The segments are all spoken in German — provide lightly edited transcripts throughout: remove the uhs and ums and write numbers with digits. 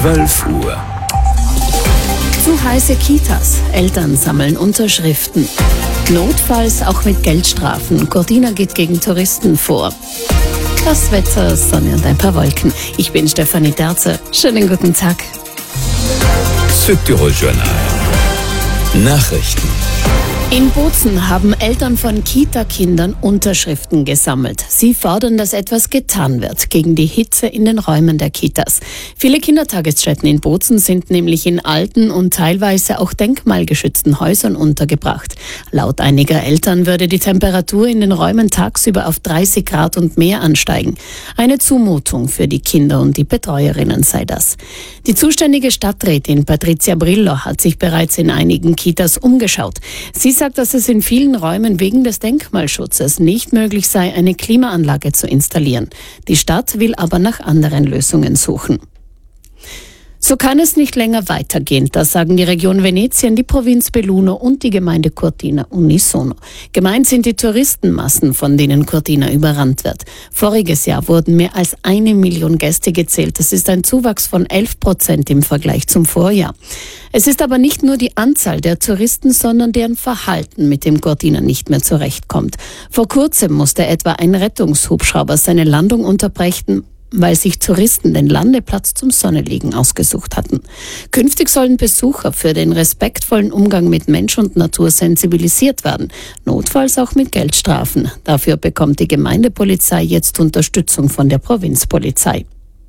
12 Uhr. Zu heiße Kitas. Eltern sammeln Unterschriften. Notfalls auch mit Geldstrafen. Cortina geht gegen Touristen vor. Das Wetter, Sonne und ein paar Wolken. Ich bin Stefanie Terze. Schönen guten Tag. Südtirol Journal. Nachrichten. In Bozen haben Eltern von Kita-Kindern Unterschriften gesammelt. Sie fordern, dass etwas getan wird gegen die Hitze in den Räumen der Kitas. Viele Kindertagesstätten in Bozen sind nämlich in alten und teilweise auch denkmalgeschützten Häusern untergebracht. Laut einiger Eltern würde die Temperatur in den Räumen tagsüber auf 30 Grad und mehr ansteigen. Eine Zumutung für die Kinder und die Betreuerinnen sei das. Die zuständige Stadträtin Patricia Brillo hat sich bereits in einigen Kitas umgeschaut. Sie sagt, dass es in vielen Räumen wegen des Denkmalschutzes nicht möglich sei, eine Klimaanlage zu installieren. Die Stadt will aber nach anderen Lösungen suchen. So kann es nicht länger weitergehen, das sagen die Region Venetien, die Provinz Belluno und die Gemeinde Cortina unisono. Gemeint sind die Touristenmassen, von denen Cortina überrannt wird. Voriges Jahr wurden mehr als 1 Million Gäste gezählt. Das ist ein Zuwachs von 11% im Vergleich zum Vorjahr. Es ist aber nicht nur die Anzahl der Touristen, sondern deren Verhalten, mit dem Cortina nicht mehr zurechtkommt. Vor kurzem musste etwa ein Rettungshubschrauber seine Landung unterbrechen, weil sich Touristen den Landeplatz zum Sonnenliegen ausgesucht hatten. Künftig sollen Besucher für den respektvollen Umgang mit Mensch und Natur sensibilisiert werden, notfalls auch mit Geldstrafen. Dafür bekommt die Gemeindepolizei jetzt Unterstützung von der Provinzpolizei.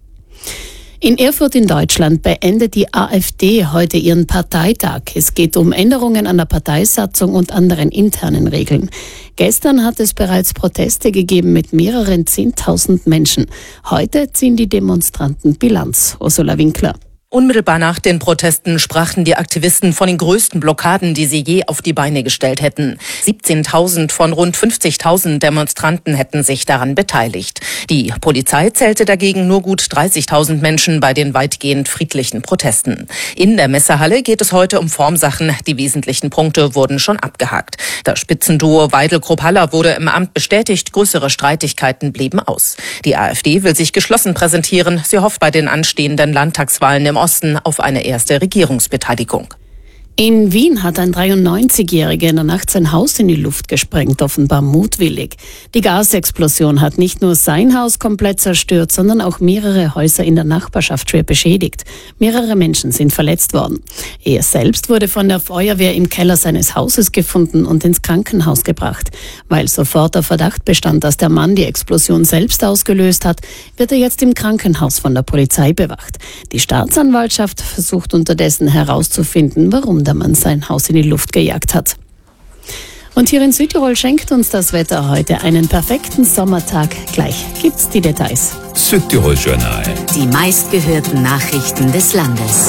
In Erfurt in Deutschland beendet die AfD heute ihren Parteitag. Es geht um Änderungen an der Parteisatzung und anderen internen Regeln. Gestern hat es bereits Proteste gegeben mit mehreren 10.000 Menschen. Heute ziehen die Demonstranten Bilanz. Ursula Winkler. Unmittelbar nach den Protesten sprachen die Aktivisten von den größten Blockaden, die sie je auf die Beine gestellt hätten. 17.000 von rund 50.000 Demonstranten hätten sich daran beteiligt. Die Polizei zählte dagegen nur gut 30.000 Menschen bei den weitgehend friedlichen Protesten. In der Messehalle geht es heute um Formsachen. Die wesentlichen Punkte wurden schon abgehakt. Das Spitzenduo Weidel-Krupp-Haller wurde im Amt bestätigt. Größere Streitigkeiten blieben aus. Die AfD will sich geschlossen präsentieren. Sie hofft bei den anstehenden Landtagswahlen im Osten auf eine erste Regierungsbeteiligung. In Wien hat ein 93-Jähriger in der Nacht sein Haus in die Luft gesprengt, offenbar mutwillig. Die Gasexplosion hat nicht nur sein Haus komplett zerstört, sondern auch mehrere Häuser in der Nachbarschaft schwer beschädigt. Mehrere Menschen sind verletzt worden. Er selbst wurde von der Feuerwehr im Keller seines Hauses gefunden und ins Krankenhaus gebracht. Weil sofort der Verdacht bestand, dass der Mann die Explosion selbst ausgelöst hat, wird er jetzt im Krankenhaus von der Polizei bewacht. Die Staatsanwaltschaft versucht unterdessen herauszufinden, warum der Mann sein Haus in die Luft gejagt hat. Und hier in Südtirol schenkt uns das Wetter heute einen perfekten Sommertag. Gleich gibt's die Details. Südtirol Journal. Die meistgehörten Nachrichten des Landes.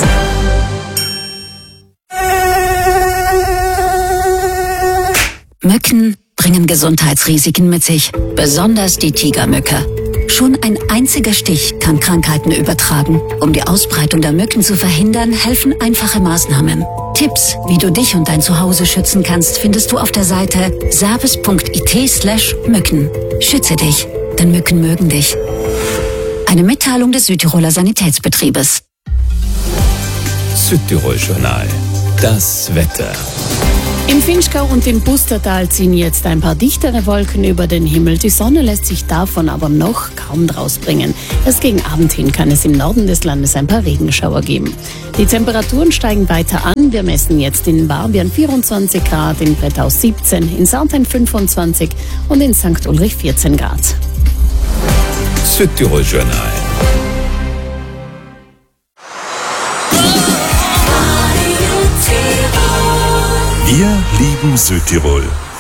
Mücken bringen Gesundheitsrisiken mit sich, besonders die Tigermücke. Schon ein einziger Stich kann Krankheiten übertragen. Um die Ausbreitung der Mücken zu verhindern, helfen einfache Maßnahmen. Tipps, wie du dich und dein Zuhause schützen kannst, findest du auf der Seite service.it/Mücken. Schütze dich, denn Mücken mögen dich. Eine Mitteilung des Südtiroler Sanitätsbetriebes. Südtirol Journal. Das Wetter. Im Vinschgau und im Pustertal ziehen jetzt ein paar dichtere Wolken über den Himmel. Die Sonne lässt sich davon aber noch kaum draus bringen. Erst gegen Abend hin kann es im Norden des Landes ein paar Regenschauer geben. Die Temperaturen steigen weiter an. Wir messen jetzt in Barbian 24 Grad, in Brettau 17, in Sarnthein 25 und in St. Ulrich 14 Grad. Südtirol Journal. Wir lieben Südtirol.